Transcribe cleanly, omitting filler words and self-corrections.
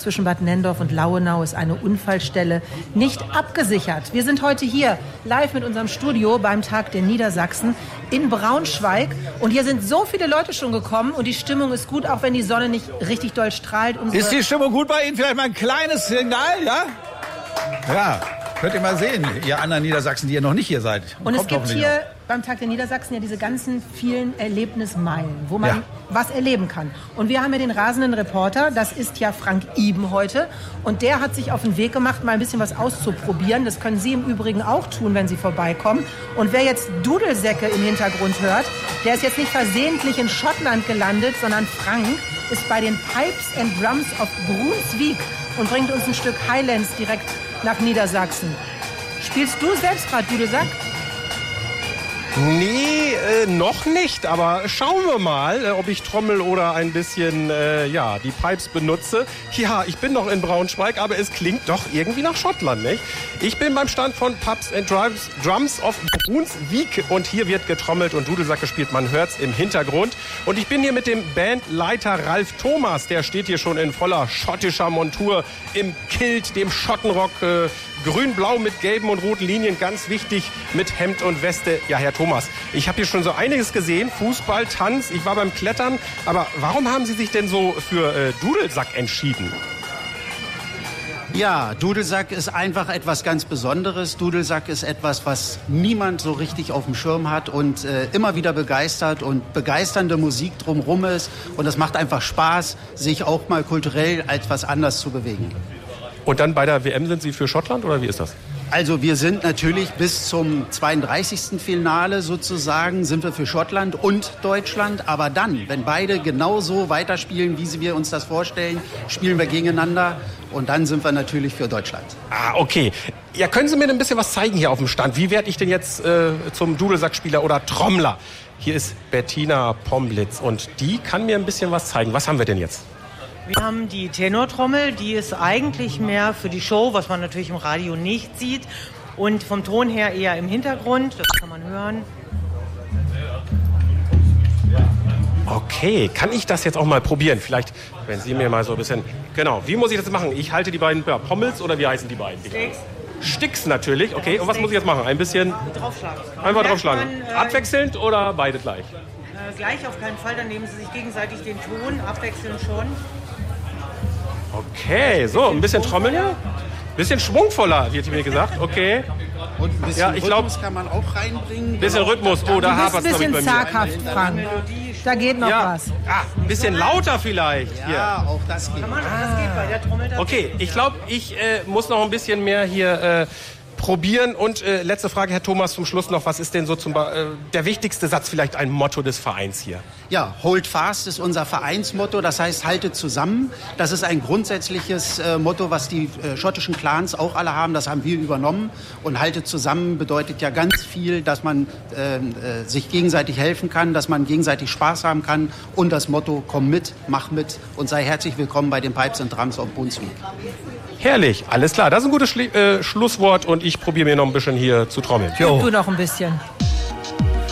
zwischen Bad Nenndorf und Lauenau ist eine Unfallstelle nicht abgesichert. Wir sind heute hier live mit unserem Studio beim Tag der Niedersachsen in Braunschweig. Und hier sind so viele Leute schon gekommen und die Stimmung ist gut, auch wenn die Sonne nicht richtig doll strahlt. Ist die Stimmung gut bei Ihnen? Vielleicht mal ein kleines Signal, ja? Ja, könnt ihr mal sehen, ihr anderen Niedersachsen, die ihr noch nicht hier seid. Und es gibt hier beim Tag der Niedersachsen ja diese ganzen vielen Erlebnismeilen, wo man was erleben kann. Und wir haben ja den rasenden Reporter, das ist ja Frank Iben heute. Und der hat sich auf den Weg gemacht, mal ein bisschen was auszuprobieren. Das können Sie im Übrigen auch tun, wenn Sie vorbeikommen. Und wer jetzt Dudelsäcke im Hintergrund hört, der ist jetzt nicht versehentlich in Schottland gelandet, sondern Frank ist bei den Pipes and Drums of Brunswick und bringt uns ein Stück Highlands direkt nach Niedersachsen. Spielst du selbst gerade Dudelsack? Nee, noch nicht, aber schauen wir mal, ob ich Trommel oder ein bisschen, die Pipes benutze. Ja, ich bin noch in Braunschweig, aber es klingt doch irgendwie nach Schottland, nicht? Ich bin beim Stand von Pubs and Drums of Brunswick und hier wird getrommelt und Dudelsack gespielt, man hört's im Hintergrund. Und ich bin hier mit dem Bandleiter Ralf Thomas, der steht hier schon in voller schottischer Montur, im Kilt, dem Schottenrock, grün-blau mit gelben und roten Linien, ganz wichtig, mit Hemd und Weste. Ja, Herr Thomas, ich habe hier schon so einiges gesehen, Fußball, Tanz, ich war beim Klettern, aber warum haben Sie sich denn so für Dudelsack entschieden? Ja, Dudelsack ist einfach etwas ganz Besonderes. Dudelsack ist etwas, was niemand so richtig auf dem Schirm hat und immer wieder begeistert und begeisternde Musik drumherum ist. Und es macht einfach Spaß, sich auch mal kulturell als was anders zu bewegen. Und dann bei der WM sind Sie für Schottland oder wie ist das? Also wir sind natürlich bis zum 32. Finale sozusagen, sind wir für Schottland und Deutschland. Aber dann, wenn beide genauso weiterspielen, wie wir uns das vorstellen, spielen wir gegeneinander. Und dann sind wir natürlich für Deutschland. Ah, okay. Ja, können Sie mir ein bisschen was zeigen hier auf dem Stand? Wie werde ich denn jetzt zum Dudelsackspieler oder Trommler? Hier ist Bettina Pomblitz und die kann mir ein bisschen was zeigen. Was haben wir denn jetzt? Wir haben die Tenortrommel, die ist eigentlich mehr für die Show, was man natürlich im Radio nicht sieht. Und vom Ton her eher im Hintergrund, das kann man hören. Okay, kann ich das jetzt auch mal probieren? Vielleicht, wenn Sie mir mal so ein bisschen... Genau, wie muss ich das machen? Ich halte die beiden Pommels oder wie heißen die beiden? Sticks. Sticks natürlich, okay. Und was muss ich jetzt machen? Ein bisschen... Draufschlagen. Einfach draufschlagen. Abwechselnd oder beide gleich? Gleich auf keinen Fall, dann nehmen Sie sich gegenseitig den Ton, abwechselnd schon. Okay, so, ein bisschen Trommeln hier. Ein bisschen schwungvoller, wird mir gesagt. Okay. Und ein bisschen Rhythmus kann man auch reinbringen. Ein bisschen Rhythmus, oh, da hapert es, glaube ich, bei mir. Ein bisschen zaghaft, Frank. Da geht noch was. Ein bisschen lauter vielleicht. Ja, auch das geht. Das geht bei der Trommel. Okay, ich glaube, ich muss noch ein bisschen mehr hier probieren. Und letzte Frage, Herr Thomas, zum Schluss noch. Was ist denn so der wichtigste Satz, vielleicht ein Motto des Vereins hier? Ja, Hold Fast ist unser Vereinsmotto. Das heißt, haltet zusammen. Das ist ein grundsätzliches Motto, was die schottischen Clans auch alle haben. Das haben wir übernommen. Und haltet zusammen bedeutet ja ganz viel, dass man sich gegenseitig helfen kann, dass man gegenseitig Spaß haben kann. Und das Motto, komm mit, mach mit und sei herzlich willkommen bei den Pipes and Drums of Brunswick. Herrlich, alles klar. Das ist ein gutes Schlusswort und ich probiere mir noch ein bisschen hier zu trommeln. Du noch ein bisschen.